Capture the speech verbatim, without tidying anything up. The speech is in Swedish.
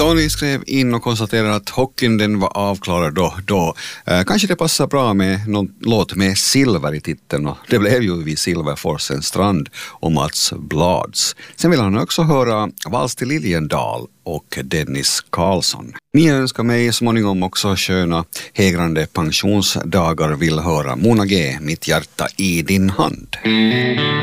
Tony skrev in och konstaterade att hockeyn den var avklarad då. då. Eh, kanske det passar bra med någon låt med silver i titeln. Och det blev ju vid Silverforsens strand och Mats Blads. Sen vill han också höra Vals till Liljendal och Dennis Karlsson. Ni önskar mig småningom också sköna hägrande pensionsdagar, vill höra Mona G, Mitt hjärta i din hand.